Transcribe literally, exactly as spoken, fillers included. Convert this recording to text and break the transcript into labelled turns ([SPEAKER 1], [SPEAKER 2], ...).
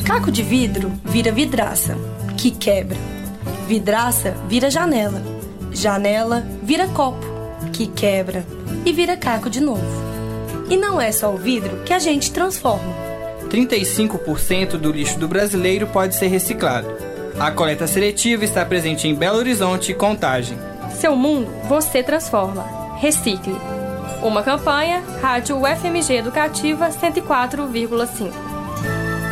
[SPEAKER 1] Caco de vidro vira vidraça, que quebra. Vidraça vira janela. Janela vira copo, que quebra. E vira caco de novo. E não é só o vidro que a gente transforma.
[SPEAKER 2] trinta e cinco por cento do lixo do brasileiro pode ser reciclado. A coleta seletiva está presente em Belo Horizonte e Contagem.
[SPEAKER 3] Seu mundo, você transforma. Recicle. Uma campanha, Rádio U F M G Educativa cento e quatro vírgula cinco.